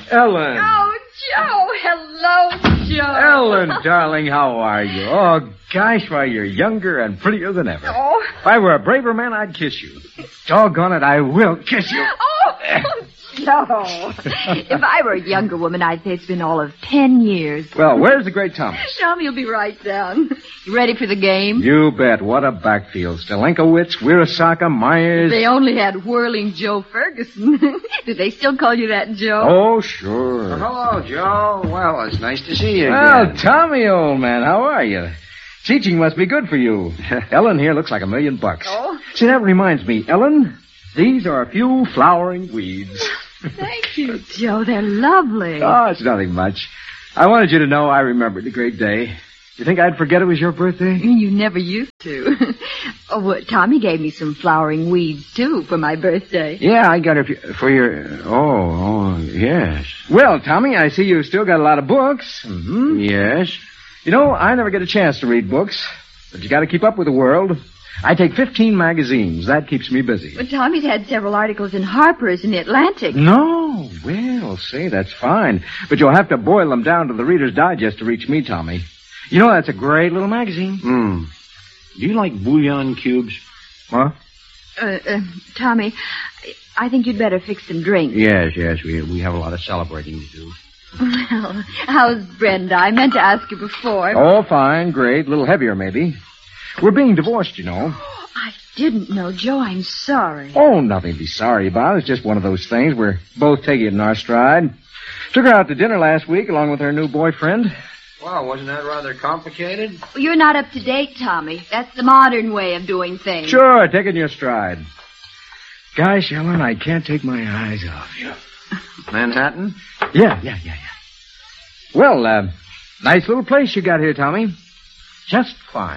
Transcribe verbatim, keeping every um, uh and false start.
Ellen. Oh, Joe. Hello, Joe. Ellen, darling, how are you? Oh, gosh, why, you're younger and prettier than ever. Oh. If I were a braver man, I'd kiss you. Doggone it, I will kiss you. Oh, Joe. If I were a younger woman, I'd say it's been all of ten years. Well, where's the great Thomas? Tommy will be right down. You ready for the game? You bet. What a backfield. Stalenkowitz, Wirasaka, Myers. They only had Whirling Joe Ferguson. Do they still call you that, Joe? Oh, sure. Hello, Joe. Well, it's nice to see you Well, again. Tommy, old man, how are you? Teaching must be good for you. Ellen here looks like a million bucks. Oh? See, that reminds me, Ellen, these are a few flowering weeds. Thank you, Joe. They're lovely. Oh, it's nothing much. I wanted you to know I remembered the great day. You think I'd forget it was your birthday? You never used to. Oh, well, Tommy gave me some flowering weeds, too, for my birthday. Yeah, I got it for- for your... Oh, oh, yes. Well, Tommy, I see you've still got a lot of books. Mm-hmm. Yes? You know, I never get a chance to read books, but you got to keep up with the world. I take fifteen magazines. That keeps me busy. But Tommy's had several articles in Harper's and the Atlantic. No, well, say, that's fine. But you'll have to boil them down to the Reader's Digest to reach me, Tommy. You know, that's a great little magazine. Hmm. Do you like bouillon cubes? Huh? Uh, uh, Tommy, I think you'd better fix some drinks. Yes, yes. We we have a lot of celebrating to do. Well, how's Brenda? I meant to ask you before. Oh, fine, great. A little heavier, maybe. We're being divorced, you know. I didn't know, Joe. I'm sorry. Oh, nothing to be sorry about. It's just one of those things. We're both taking it in our stride. Took her out to dinner last week along with her new boyfriend. Well, wasn't that rather complicated? Well, you're not up to date, Tommy. That's the modern way of doing things. Sure, take it in your stride. Gosh, Ellen, I can't take my eyes off you. Manhattan? Yeah, yeah, yeah, yeah. Well, uh, nice little place you got here, Tommy. Just fine.